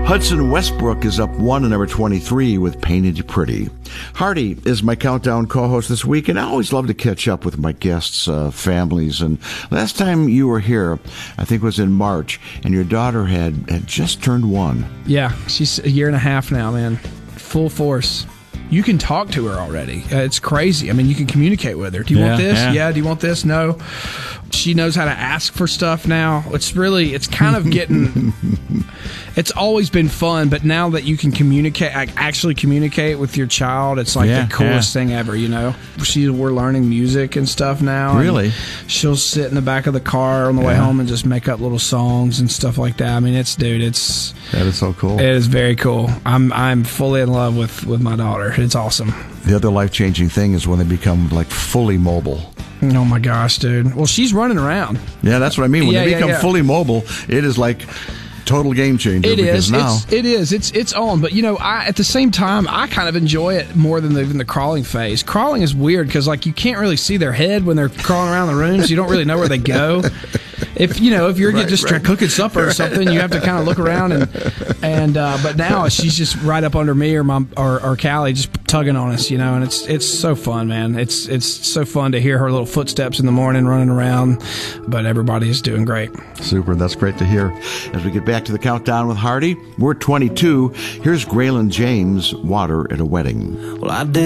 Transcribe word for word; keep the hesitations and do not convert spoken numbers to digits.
Hudson Westbrook is up one to number twenty-three with Painted Pretty. Hardy is my Countdown co-host this week, and I always love to catch up with my guests' uh, families. And last time you were here, I think it was in March, and your daughter had, had just turned one. Yeah, she's a year and a half now, man. Full force. You can talk to her already. Uh, it's crazy. I mean, you can communicate with her. Do you yeah, want this? Yeah. yeah. Do you want this? No. She knows how to ask for stuff now. It's really, it's kind of getting, it's always been fun, but now that you can communicate, actually communicate with your child, it's like yeah, the coolest yeah. thing ever, you know? She, we're learning music and stuff now. Really? She'll sit in the back of the car on the way yeah. home and just make up little songs and stuff like that. I mean, it's, dude, it's... That is so cool. It is very cool. I'm I'm fully in love with, with my daughter. It's awesome. The other life-changing thing is when they become, like, fully mobile. Oh, my gosh, dude. Well, she's running around. Yeah, that's what I mean. When yeah, they yeah, become yeah. fully mobile, it is like total game changer. It because is. Now, It's, it is. It's it's on. But, you know, I at the same time, I kind of enjoy it more than the, even the crawling phase. Crawling is weird because, like, you can't really see their head when they're crawling around the room, so you don't really know where they go. If you know, if you're right, just right. cooking supper or something, you have to kind of look around and and. Uh, but now she's just right up under me or my or, or Callie, just tugging on us, you know, and it's it's so fun, man. It's it's so fun to hear her little footsteps in the morning running around. But everybody is doing great. Super, that's great to hear. As we get back to the Countdown with Hardy, we're twenty-two. Here's Graylin James, Water at a Wedding. Well, I did.